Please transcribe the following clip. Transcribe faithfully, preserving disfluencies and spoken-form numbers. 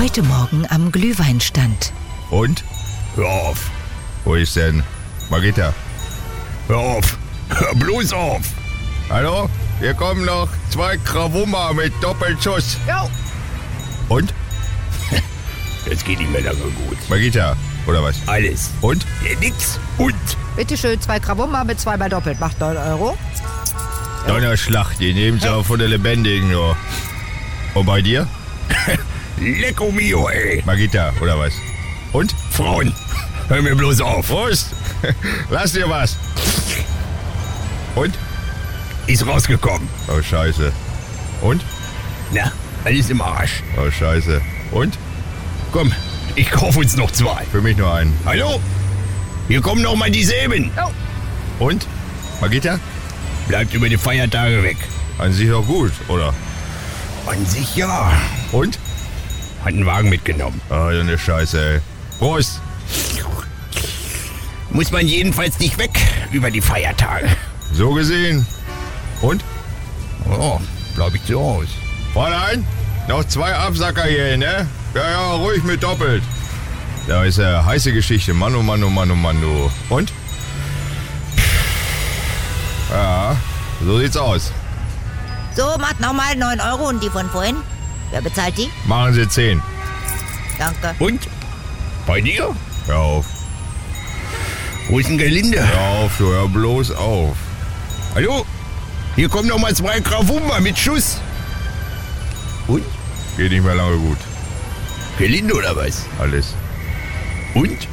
Heute Morgen am Glühweinstand. Und? Hör auf. Wo ist denn Margita? Hör auf. Hör bloß auf. Hallo? Hier kommen noch zwei Krawummer mit Doppelschuss. Jo. Und? Das geht nicht mehr lange gut. Margita, oder was? Alles. Und? Ja, nix. Und? Bitte schön, zwei Krawummer mit zweimal doppelt. Macht neun Euro. Donnerschlag, die nehmen sie auch von der Lebendigen nur. Und bei dir? Lecco mio, ey. Margita, oder was? Und? Frauen, hör mir bloß auf. Prost! Lass dir was! Und? Ist rausgekommen. Oh, scheiße. Und? Na, alles im Arsch. Oh, scheiße. Und? Komm, ich kauf uns noch zwei. Für mich nur einen. Hallo? Hier kommen noch mal dieselben. Und? Margita? Bleibt über die Feiertage weg. An sich auch gut, oder? An sich ja. Und? Hat einen Wagen mitgenommen. Ah, so eine Scheiße, ey. Prost! Muss man jedenfalls nicht weg über die Feiertage. So gesehen. Und? Oh, bleib ich zu Hause. Fräulein, noch zwei Absacker hier, ne? Ja, ja, ruhig mit doppelt. Da ist eine heiße Geschichte. Mann, oh Mann, oh Mann, oh Mann, du. Und? Ja, so sieht's aus. So, macht nochmal neun Euro und die von vorhin. Wer bezahlt die? Machen Sie zehn. Danke. Und? Bei dir? Hör auf. Wo ist denn Gelinde? Hör auf, du, hör bloß auf. Hallo? Hier kommen noch mal zwei Krawummer mit Schuss. Und? Geht nicht mehr lange gut. Gelinde oder was? Alles. Und?